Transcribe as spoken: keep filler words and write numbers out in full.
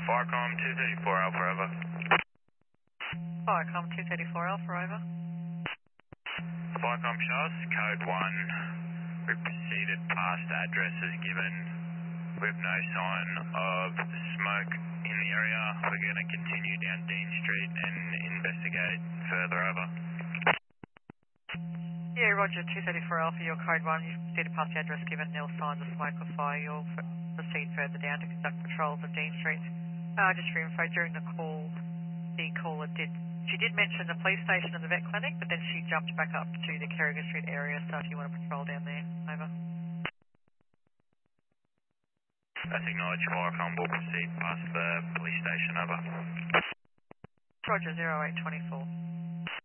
Firecom two thirty-four Alpha, over. Firecom two thirty-four Alpha, over. Firecom shows, code one. We've proceeded past address as given. We have no sign of smoke in the area. We're going to continue down Dean Street and investigate further, over. Yeah, Roger, two thirty-four Alpha, your code one. You've proceeded past the address given, nil signs of smoke or fire. You'll f- proceed further down to conduct patrols of Dean Street. Uh, just for info, during the call, the caller did, she did mention the police station and the vet clinic, but then she jumped back up to the Kerrigan Street area, so if you want to patrol down there, over. That's acknowledged. Firecom will proceed past the police station, over. Roger, zero eight two four.